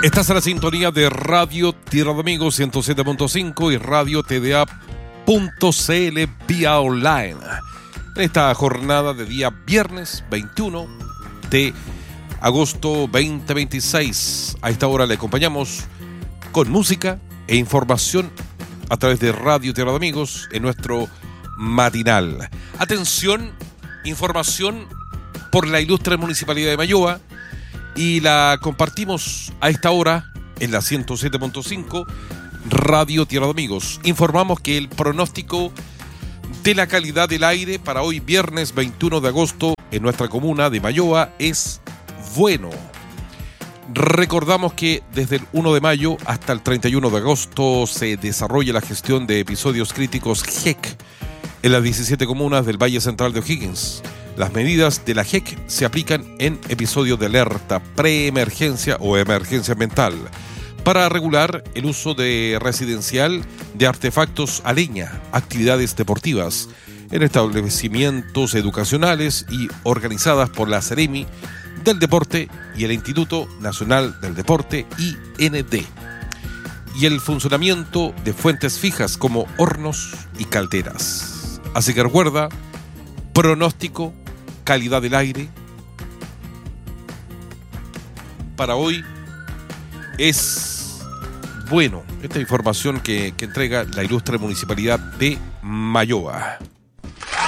Estás en la sintonía de Radio Tierra de Amigos 107.5 y Radio TDA.cl vía online. En esta jornada de día viernes 21 de agosto 2026. A esta hora le acompañamos con música e información a través de Radio Tierra de Amigos en nuestro matinal. Atención, información por la ilustre Municipalidad de Mayoa. Y la compartimos a esta hora en la 107.5 Radio Tierra de Amigos. Informamos que el pronóstico de la calidad del aire para hoy viernes 21 de agosto en nuestra comuna de Mayoa es bueno. Recordamos que desde el 1 de mayo hasta el 31 de agosto se desarrolla la gestión de episodios críticos GEC en las 17 comunas del Valle Central de O'Higgins. Las medidas de la GEC se aplican en episodios de alerta, preemergencia o emergencia ambiental para regular el uso de residencial de artefactos a leña, actividades deportivas en establecimientos educacionales y organizadas por la Seremi del Deporte y el Instituto Nacional del Deporte, IND, y el funcionamiento de fuentes fijas como hornos y calderas. Así que recuerda, pronóstico, calidad del aire para hoy es bueno. Esta información que entrega la ilustre Municipalidad de Mayoa.